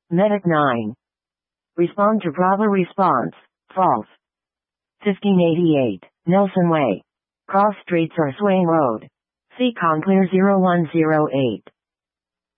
Medic 9. Respond to Bravo response. False. 1588. Nelson Way. Cross streets or Swain Road. Seacon Clear 0108.